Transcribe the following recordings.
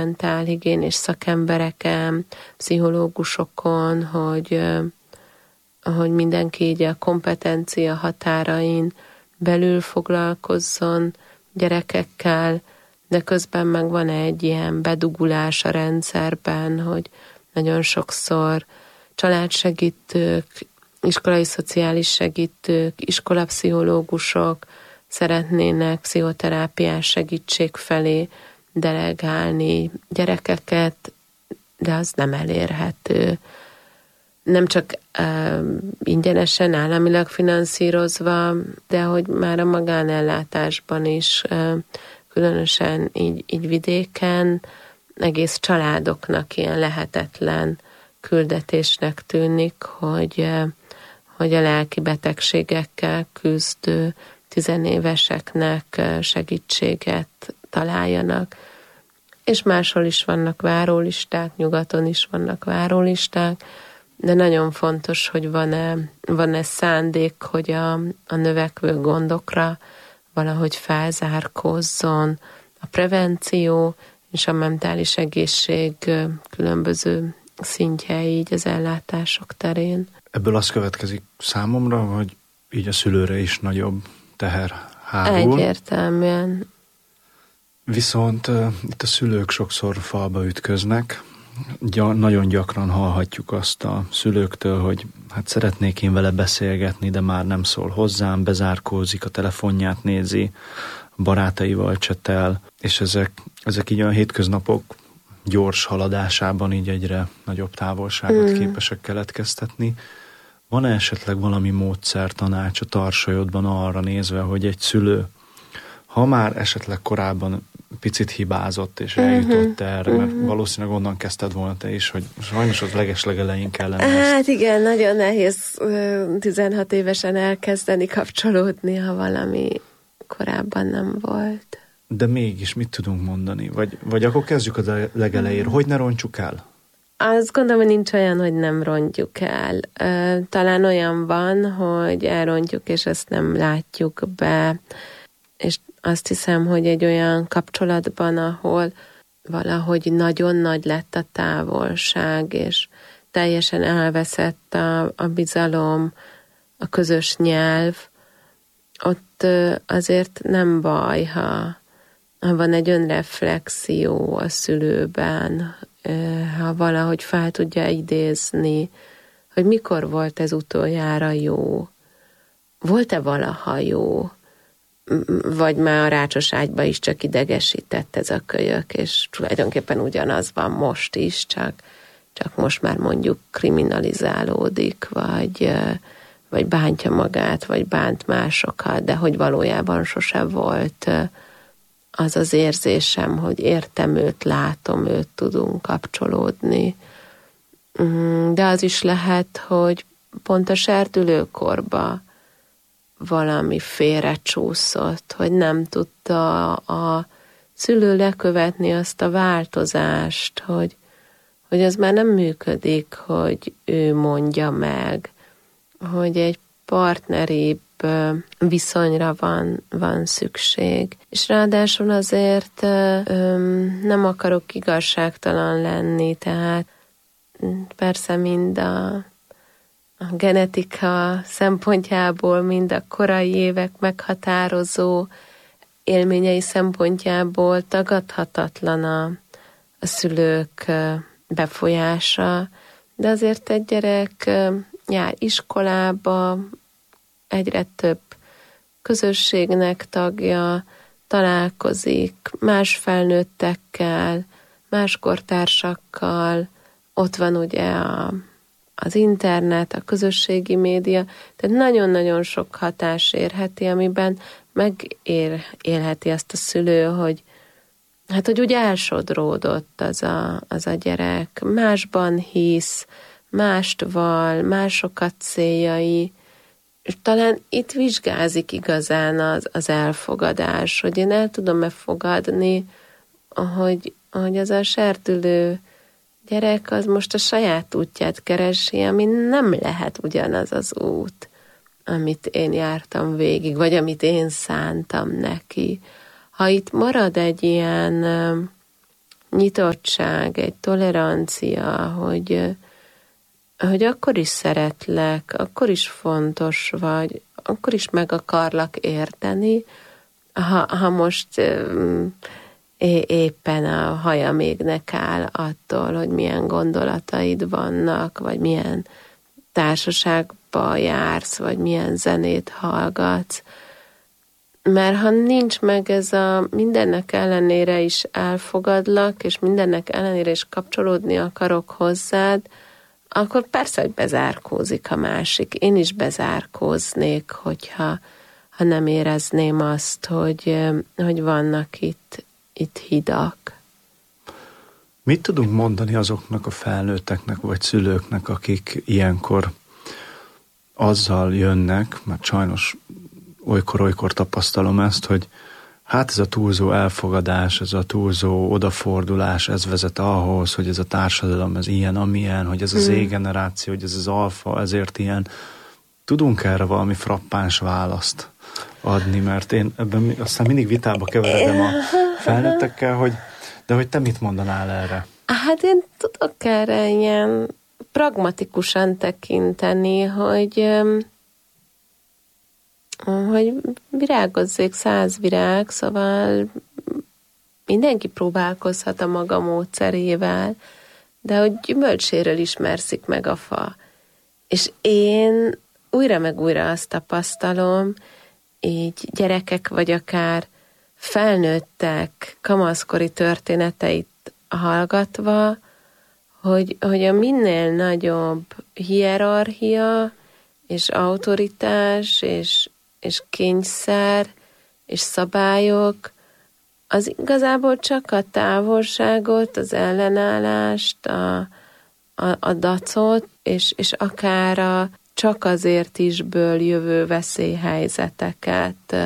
mentálhigiénés szakembereken, pszichológusokon, hogy mindenki így a kompetencia határain belül foglalkozzon gyerekekkel, de közben meg van egy ilyen bedugulás a rendszerben, hogy nagyon sokszor családsegítők, iskolai szociális segítők, iskolapszichológusok szeretnének pszichoterápiás segítség felé delegálni gyerekeket, de az nem elérhető. Nem csak ingyenesen, államilag finanszírozva, de hogy már a magánellátásban is, különösen így vidéken, egész családoknak ilyen lehetetlen küldetésnek tűnik, hogy a lelki betegségekkel küzdő tizenéveseknek segítséget találjanak. És máshol is vannak várólisták, nyugaton is vannak várólisták, de nagyon fontos, hogy van-e szándék, hogy a növekvő gondokra valahogy felzárkózzon a prevenció és a mentális egészség különböző szintjei így az ellátások terén. Ebből az következik számomra, hogy így a szülőre is nagyobb teher hárul. Egyértelműen. Viszont itt a szülők sokszor falba ütköznek. Nagyon gyakran hallhatjuk azt a szülőktől, hogy hát szeretnék én vele beszélgetni, de már nem szól hozzám, bezárkózik, a telefonját nézi, a barátaival csetel, és ezek így a hétköznapok gyors haladásában így egyre nagyobb távolságot képesek keletkeztetni. Van-e esetleg valami módszer, tanács a tarsajodban arra nézve, hogy egy szülő, ha már esetleg korábban picit hibázott, és eljutott erre, mert valószínűleg onnan kezdted volna te is, hogy sajnos az legeslegelején kellene Hát igen, nagyon nehéz 16 évesen elkezdeni kapcsolódni, ha valami korábban nem volt. De mégis mit tudunk mondani? Vagy akkor kezdjük a legelején, hogy ne rontsuk el? Azt gondolom, hogy nincs olyan, hogy nem rontjuk el. Talán olyan van, hogy elrontjuk, és ezt nem látjuk be. És azt hiszem, hogy egy olyan kapcsolatban, ahol valahogy nagyon nagy lett a távolság, és teljesen elveszett a bizalom, a közös nyelv, ott azért nem baj, ha van egy önreflexió a szülőben, ha valahogy fel tudja idézni, hogy mikor volt ez utoljára jó, volt-e valaha jó, vagy már a rácsos ágyba is csak idegesített ez a kölyök, és tulajdonképpen ugyanaz van most is, csak most már mondjuk kriminalizálódik, vagy bántja magát, vagy bánt másokat, de hogy valójában sose volt az az érzésem, hogy értem őt, látom őt, tudunk kapcsolódni. De az is lehet, hogy pont a serdülőkorba valami félrecsúszott, hogy nem tudta a szülő lekövetni azt a változást, hogy az már nem működik, hogy ő mondja meg, hogy egy partneribb viszonyra van szükség. És ráadásul azért nem akarok igazságtalan lenni, tehát persze mind a genetika szempontjából, mind a korai évek meghatározó élményei szempontjából tagadhatatlan a szülők befolyása, de azért egy gyerek jár iskolába, egyre több közösségnek tagja, találkozik más felnőttekkel, más kortársakkal, ott van ugye az internet, a közösségi média, tehát nagyon-nagyon sok hatás érheti, amiben megélheti azt a szülő, hogy úgy elsodródott az a gyerek, másban hisz, mást val, másokat céljai, és talán itt vizsgázik igazán az elfogadás, hogy én el tudom-e fogadni, hogy az a serdülő gyerek az most a saját útját keresi, ami nem lehet ugyanaz az út, amit én jártam végig, vagy amit én szántam neki. Ha itt marad egy ilyen nyitottság, egy tolerancia, hogy akkor is szeretlek, akkor is fontos vagy, akkor is meg akarlak érteni, ha most éppen a haja még áll attól, hogy milyen gondolataid vannak, vagy milyen társaságba jársz, vagy milyen zenét hallgatsz. Mert ha nincs meg ez a mindennek ellenére is elfogadlak, és mindennek ellenére is kapcsolódni akarok hozzád, akkor persze, hogy bezárkózik a másik. Én is bezárkóznék, hogyha nem érezném azt, hogy vannak itt hidak. Mit tudunk mondani azoknak a felnőtteknek vagy szülőknek, akik ilyenkor azzal jönnek, mert sajnos olykor tapasztalom ezt, hogy hát ez a túlzó elfogadás, ez a túlzó odafordulás, ez vezet ahhoz, hogy ez a társadalom, ez ilyen, amilyen, hogy ez az Z-generáció, hogy ez az alfa, ezért ilyen. Tudunk erre valami frappáns választ adni, mert én ebben aztán mindig vitába keveredem a felnőttekkel, de hogy te mit mondanál erre? Hát én tudok erre ilyen pragmatikusan tekinteni, hogy virágozzék 100 virág, szóval mindenki próbálkozhat a maga módszerével, de hogy gyümölcséről ismerszik meg a fa. És én újra meg újra azt tapasztalom, így gyerekek vagy akár felnőttek kamaszkori történeteit hallgatva, hogy a minél nagyobb hierarchia és autoritás és kényszer és szabályok, az igazából csak a távolságot, az ellenállást, a dacot, és akár csak azért isből jövő veszélyhelyzeteket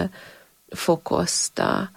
fokozta.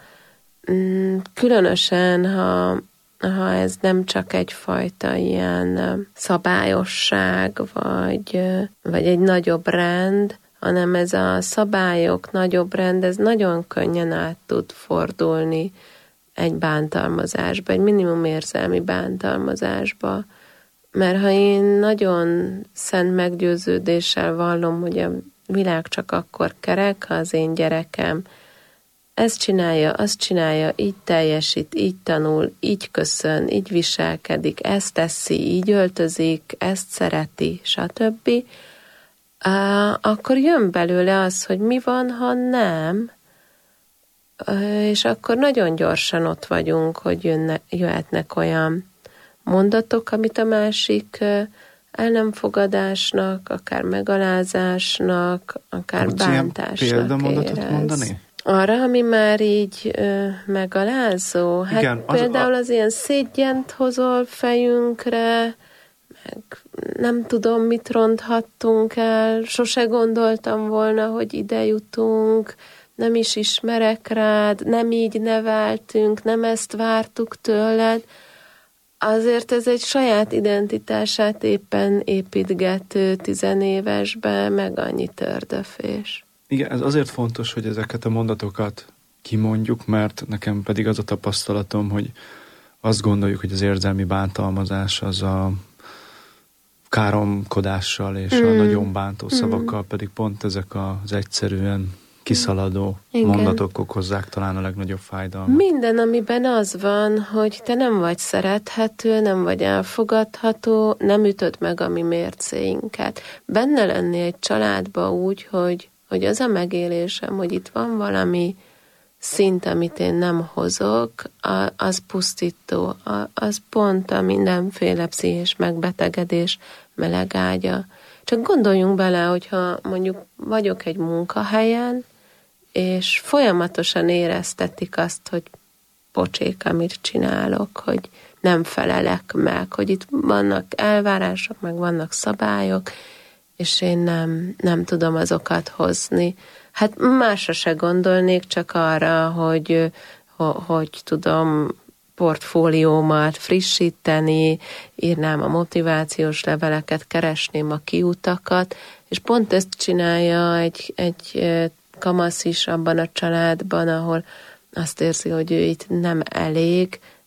Különösen, ha ez nem csak egyfajta ilyen szabályosság, vagy egy nagyobb rend, hanem ez a szabályok, nagyobb rend, ez nagyon könnyen át tud fordulni egy bántalmazásba, egy minimum érzelmi bántalmazásba. Mert ha én nagyon szent meggyőződéssel vallom, hogy a világ csak akkor kerek, ha az én gyerekem ezt csinálja, azt csinálja, így teljesít, így tanul, így köszön, így viselkedik, ezt teszi, így öltözik, ezt szereti, stb., akkor jön belőle az, hogy mi van, ha nem, és akkor nagyon gyorsan ott vagyunk, hogy jöhetnek olyan mondatok, amit a másik el nem fogadásnak, akár megalázásnak, akár tudsz bántásnak érez. Mondani? Arra, ami már így megalázó. Hát igen, például az ilyen szégyent hozol fejünkre, meg nem tudom, mit ronthattunk el, sose gondoltam volna, hogy ide jutunk, nem is ismerek rád, nem így neveltünk, nem ezt vártuk tőled. Azért ez egy saját identitását éppen építgető 10 évesbe, meg annyi tördöfés. Igen, ez azért fontos, hogy ezeket a mondatokat kimondjuk, mert nekem pedig az a tapasztalatom, hogy azt gondoljuk, hogy az érzelmi bántalmazás az a káromkodással és a nagyon bántó szavakkal pedig pont ezek az egyszerűen kiszaladó mondatok okozzák talán a legnagyobb fájdalmat. Minden, amiben az van, hogy te nem vagy szerethető, nem vagy elfogadható, nem ütöd meg a mi mércéinket. Benne lenni egy családba úgy, hogy az a megélésem, hogy itt van valami szint, amit én nem hozok, az pusztító, az pont a mindenféle pszichés megbetegedés melegágya. Csak gondoljunk bele, hogyha mondjuk vagyok egy munkahelyen, és folyamatosan éreztetik azt, hogy pocsék, amit csinálok, hogy nem felelek meg, hogy itt vannak elvárások, meg vannak szabályok, és én nem tudom azokat hozni. Hát másra se gondolnék, csak arra, hogy tudom portfóliómat frissíteni, írnám a motivációs leveleket, keresném a kiutakat, és pont ezt csinálja egy kamasz is abban a családban, ahol azt érzi, hogy ő itt nem elég,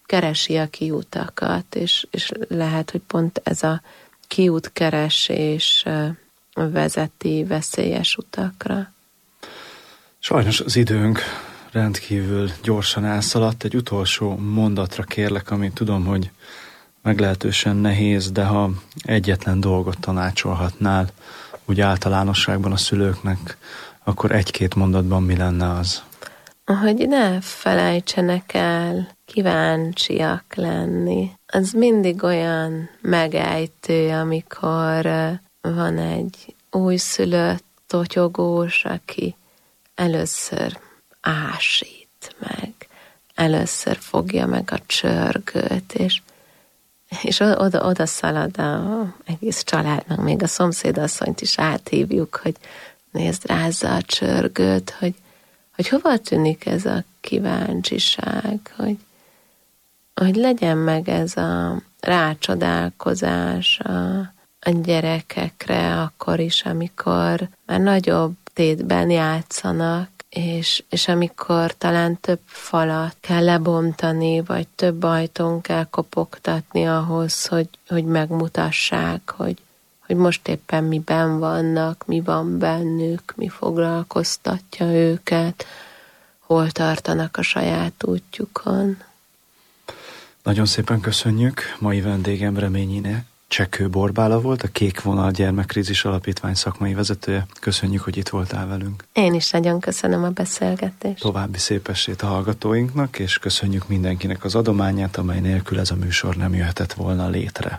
keresi a kiutakat, és lehet, hogy pont ez a kiútkeresés vezeti veszélyes utakra. Sajnos az időnk rendkívül gyorsan elszaladt. Egy utolsó mondatra kérlek, amit tudom, hogy meglehetősen nehéz, de ha egyetlen dolgot tanácsolhatnál úgy általánosságban a szülőknek, akkor 1-2 mondatban mi lenne az? Hogy ne felejtsenek el kíváncsiak lenni. Az mindig olyan megejtő, amikor van egy újszülött totyogós, aki először ásít meg, először fogja meg a csörgőt, és oda szalad az egész családnak, még a szomszédasszonyt is áthívjuk, hogy nézd, rázza a csörgőt, hogy hova tűnik ez a kíváncsiság, hogy legyen meg ez a rácsodálkozás a gyerekekre akkor is, amikor már nagyobb tétben játszanak, és amikor talán több falat kell lebontani, vagy több ajtón kell kopogtatni ahhoz, hogy megmutassák, hogy most éppen miben vannak, mi van bennük, mi foglalkoztatja őket, hol tartanak a saját útjukon. Nagyon szépen köszönjük. Mai vendégem Reményi Csekő Borbála volt, a Kék Vonal Gyermekkrízis Alapítvány szakmai vezetője. Köszönjük, hogy itt voltál velünk. Én is nagyon köszönöm a beszélgetést. További szép estét a hallgatóinknak, és köszönjük mindenkinek az adományát, amely nélkül ez a műsor nem jöhetett volna létre.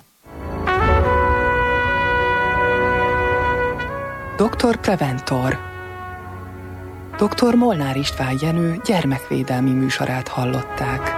Dr. Preventor. Dr. Molnár István Jenő gyermekvédelmi műsorát hallották.